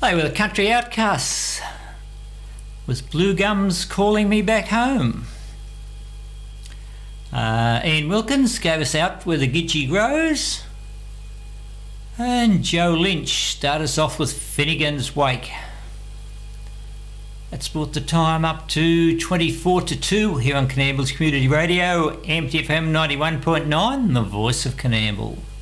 They were the Country Outcasts with Blue Gums Calling Me Back Home. Ian Wilkins gave us Out Where the Gidgee Grows, and Joe Lynch started us off with Finnegan's Wake. That's brought the time up to 24 to 2 here on Coonambles Community Radio, Empty FM 91.9, the voice of Coonamble.